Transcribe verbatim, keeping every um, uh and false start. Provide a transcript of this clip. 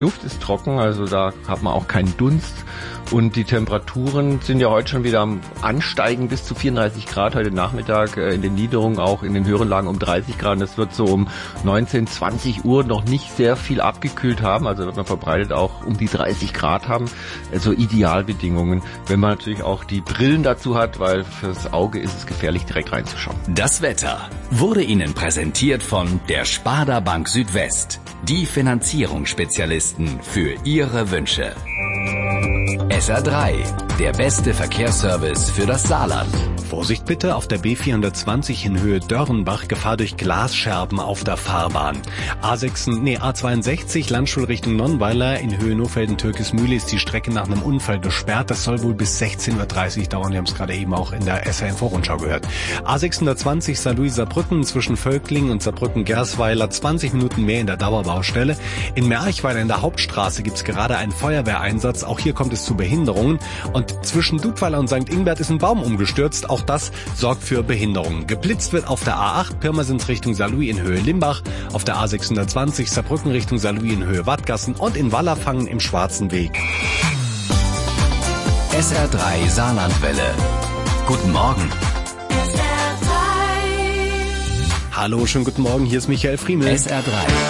Luft ist trocken, also da hat man auch keinen Dunst. Und die Temperaturen sind ja heute schon wieder am Ansteigen bis zu vierunddreißig Grad. Heute Nachmittag äh, in den Niederungen, auch in den höheren Lagen um dreißig Grad. Und es wird so um neunzehn, zwanzig Uhr noch nicht sehr viel abgekühlt haben. Also wird man verbreitet auch um die dreißig Grad haben. Also Idealbedingungen, wenn man natürlich auch die Brillen dazu hat, weil fürs Auge ist es gefährlich, direkt reinzuschauen. Das Wetter wurde Ihnen präsentiert von der Sparda Bank Südwest. Die Finanzierungsspezialisten für Ihre Wünsche. S R drei, der beste Verkehrsservice für das Saarland. Vorsicht bitte auf der B vierhundertzwanzig in Höhe Dörrenbach, Gefahr durch Glasscherben auf der Fahrbahn. A sechs, nee, A zweiundsechzig, Landstuhl Richtung Nonnweiler in Höhe Nofelden-Türkismühle ist die Strecke nach einem Unfall gesperrt. Das soll wohl bis sechzehn Uhr dreißig dauern. Wir haben es gerade eben auch in der S R Info-Rundschau gehört. A sechshundertzwanzig Saarlouis-Saarbrücken zwischen Völkling und Saarbrücken-Gersweiler, zwanzig Minuten mehr in der Dauerbaustelle. In Merchweiler in der Hauptstraße gibt's gerade einen Feuerwehreinsatz. Auch hier kommt es zu Behinderungen. Und zwischen Dudweiler und Sankt Ingbert ist ein Baum umgestürzt. Auch das sorgt für Behinderungen. Geblitzt wird auf der A acht Pirmasens Richtung Saarlouis in Höhe Limbach, auf der A sechshundertzwanzig Saarbrücken Richtung Saarlouis in Höhe Wattgassen und in Wallerfangen im Schwarzen Weg. S R drei Saarlandwelle. Guten Morgen. Hallo, schönen guten Morgen, hier ist Michael Friemel. S R drei.